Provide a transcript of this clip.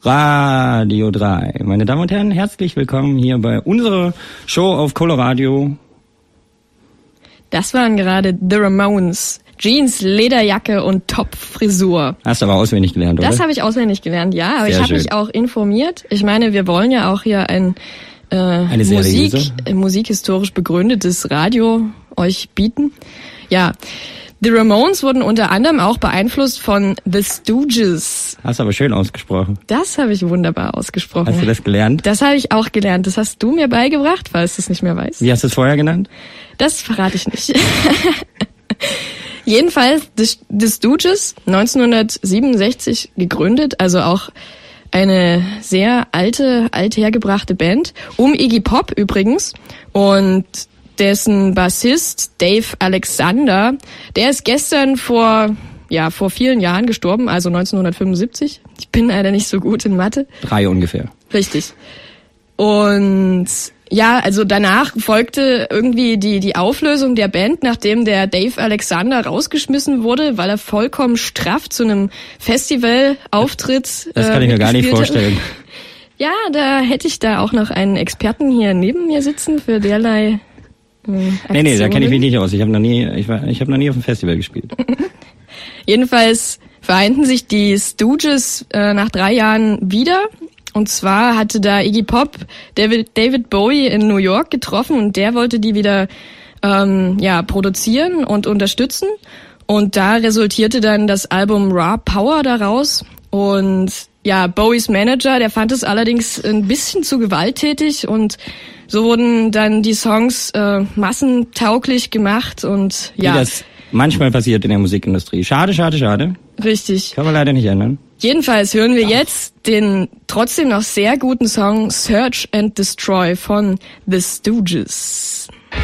Radio 3. Meine Damen und Herren, herzlich willkommen hier bei unserer Show auf Coloradio. Das waren gerade The Ramones. Jeans, Lederjacke und Top-Frisur. Hast du aber auswendig gelernt, oder? Das habe ich auswendig gelernt, ja. Aber Sehr ich habe schön. mich auch informiert. Ich meine, wir wollen ja auch hier ein musikhistorisch begründetes Radio euch bieten. Ja, The Ramones wurden unter anderem auch beeinflusst von The Stooges. Hast du aber schön ausgesprochen. Das habe ich wunderbar ausgesprochen. Hast du das gelernt? Das habe ich auch gelernt. Das hast du mir beigebracht, falls du es nicht mehr weißt. Wie hast du es vorher genannt? Das verrate ich nicht. Jedenfalls The Stooges, 1967 gegründet, also auch eine sehr althergebrachte Band, um Iggy Pop übrigens, und dessen Bassist Dave Alexander, der ist gestern vor vielen Jahren gestorben, also 1975. Ich bin leider nicht so gut in Mathe. 3 ungefähr. Richtig. Und ja, also danach folgte irgendwie die Auflösung der Band, nachdem der Dave Alexander rausgeschmissen wurde, weil er vollkommen straff zu einem Festival-Auftritt Das kann ich mir gar nicht vorstellen. Ja, da hätte ich da auch noch einen Experten hier neben mir sitzen für derlei Aktionen. Nee, da kenne ich mich nicht aus. Ich habe noch nie auf dem Festival gespielt. Jedenfalls vereinten sich die Stooges nach 3 Jahren wieder. Und zwar hatte da Iggy Pop David Bowie in New York getroffen und der wollte die wieder produzieren und unterstützen. Und da resultierte dann das Album Raw Power daraus. Und ja, Bowies Manager, der fand es allerdings ein bisschen zu gewalttätig und so wurden dann die Songs massentauglich gemacht und ja. Wie das manchmal passiert in der Musikindustrie. Schade. Richtig. Kann man leider nicht ändern. Jedenfalls hören wir jetzt den trotzdem noch sehr guten Song Search and Destroy von The Stooges.